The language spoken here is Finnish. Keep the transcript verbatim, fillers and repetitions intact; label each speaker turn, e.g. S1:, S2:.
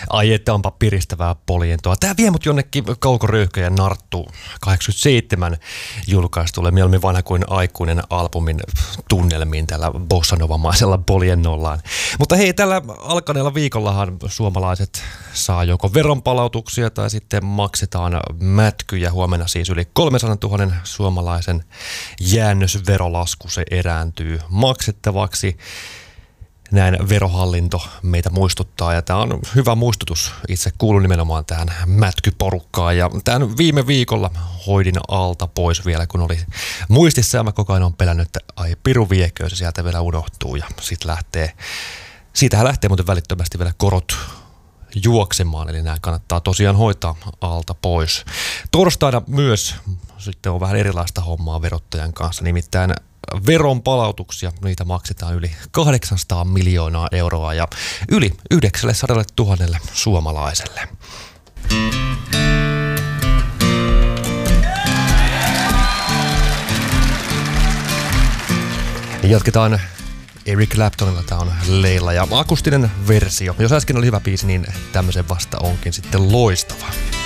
S1: Ai että onpa piristävää polientoa. Tää vie mut jonnekin Kauko Röyhkä ja Narttu kahdeksankymmentäseitsemän julkaistulle mieluummin vanha kuin aikuinen albumin tunnelmiin tällä bossanovamaisella poliennollaan. Mutta hei, tällä alkaneella viikollahan suomalaiset saa joko veronpalautuksia tai sitten maksetaan mätkyjä. Huomenna siis yli kolmesataatuhatta suomalaisen jäännösverolasku se erääntyy maksettavaksi. Näin Verohallinto meitä muistuttaa ja tämä on hyvä muistutus. Itse kuulun nimenomaan tähän mätkyporukkaan ja tämän viime viikolla hoidin alta pois vielä, kun oli muistissa ja mä koko ajan on pelännyt, että ai piru viekö se sieltä vielä unohtuu ja sitten lähtee, siitähän lähtee muuten välittömästi vielä korot juoksemaan, eli nämä kannattaa tosiaan hoitaa alta pois. Torstaina myös sitten on vähän erilaista hommaa verottajan kanssa, nimittäin veronpalautuksia, niitä maksetaan yli kahdeksansataa miljoonaa euroa ja yli yhdeksänsataa suomalaiselle. Jatketaan Eric Claptonilla, tää on Leila ja akustinen versio. Jos äsken oli hyvä biisi, niin tämmöisen vasta onkin sitten loistava.